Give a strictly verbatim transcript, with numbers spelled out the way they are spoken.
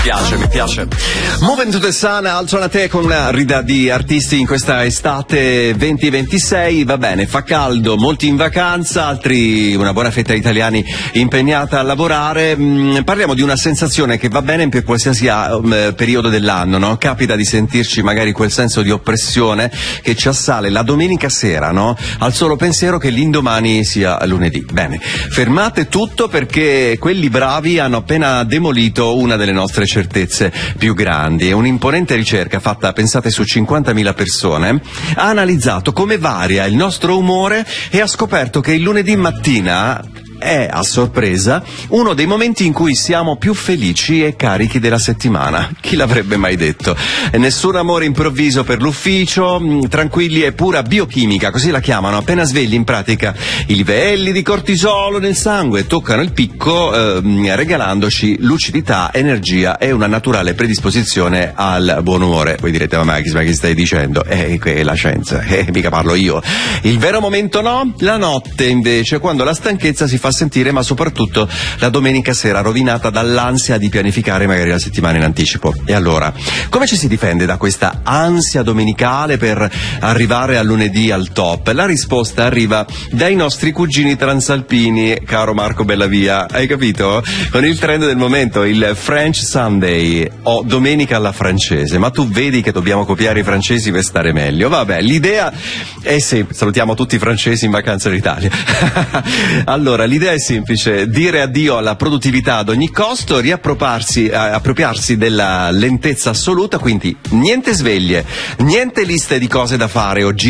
piace, mi piace. Moving to the Sun, alzo a te con una rida di artisti in questa estate venti ventisei. Va bene, fa caldo, molti in vacanza, altri, una buona fetta di italiani impegnata a lavorare. Mm, parliamo di una sensazione che va bene per qualsiasi um, periodo dell'anno, no? Capita di sentirci magari quel senso di oppressione che ci assale la domenica sera, no? Al solo pensiero che l'indomani sia lunedì. Bene, fermate tutto perché quelli bravi hanno appena demolito una delle nostre certezze più grandi. È un'imponente ricerca fatta, pensate, su cinquantamila persone, ha analizzato come varia il nostro umore e ha scoperto che il lunedì mattina è, a sorpresa, uno dei momenti in cui siamo più felici e carichi della settimana. Chi l'avrebbe mai detto? Nessun amore improvviso per l'ufficio, tranquilli e pura biochimica, così la chiamano. Appena svegli, in pratica, i livelli di cortisolo nel sangue toccano il picco, eh, regalandoci lucidità, energia e una naturale predisposizione al buon umore. Voi direte, ma che, ma che stai dicendo? Eh, è la scienza, eh, mica parlo io. Il vero momento no? La notte, invece, quando la stanchezza si fa sentire, ma soprattutto la domenica sera, rovinata dall'ansia di pianificare magari la settimana in anticipo. E allora, come ci si difende da questa ansia domenicale per arrivare a lunedì al top? La risposta arriva dai nostri cugini transalpini, caro Marco Bellavia, hai capito? Con il trend del momento, il French Sunday o domenica alla francese, ma tu vedi che dobbiamo copiare i francesi per stare meglio. Vabbè, l'idea è semplice, salutiamo tutti i francesi in vacanza in Italia. Allora, l'idea è semplice: dire addio alla produttività ad ogni costo, riappropriarsi eh, appropriarsi della lentezza assoluta, quindi niente sveglie, niente liste di cose da fare o